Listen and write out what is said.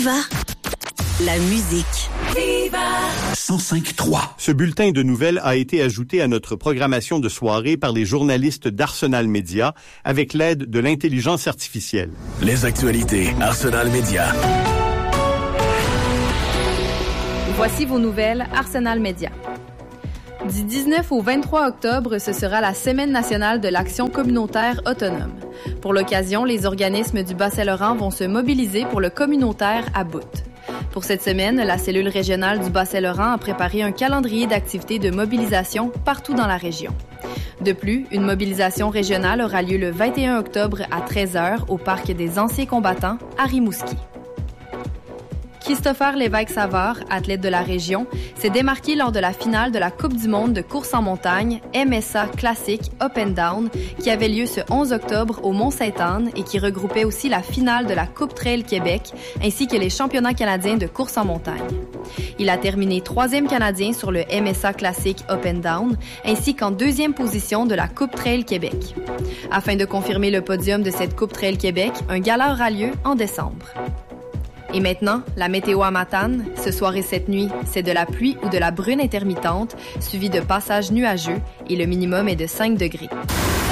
Viva la musique. Viva 105.3. Ce bulletin de nouvelles a été ajouté à notre programmation de soirée par les journalistes d'Arsenal Média avec l'aide de l'intelligence artificielle. Les actualités Arsenal Média. Voici vos nouvelles Arsenal Média. Du 19 au 23 octobre, ce sera la Semaine nationale de l'action communautaire autonome. Pour l'occasion, les organismes du Bas-Saint-Laurent vont se mobiliser pour le communautaire à bout. Pour cette semaine, la cellule régionale du Bas-Saint-Laurent a préparé un calendrier d'activités de mobilisation partout dans la région. De plus, une mobilisation régionale aura lieu le 21 octobre à 13h au Parc des Anciens Combattants à Rimouski. Christopher Lévesque-Savard, athlète de la région, s'est démarqué lors de la finale de la Coupe du monde de course en montagne MSA Classic Up and Down qui avait lieu ce 11 octobre au Mont-Sainte-Anne et qui regroupait aussi la finale de la Coupe Trail Québec ainsi que les championnats canadiens de course en montagne. Il a terminé 3e Canadien sur le MSA Classic Up and Down ainsi qu'en 2e position de la Coupe Trail Québec. Afin de confirmer le podium de cette Coupe Trail Québec, un gala aura lieu en décembre. Et maintenant, la météo à Matane. Ce soir et cette nuit, c'est de la pluie ou de la bruine intermittente, suivie de passages nuageux et le minimum est de 5 degrés.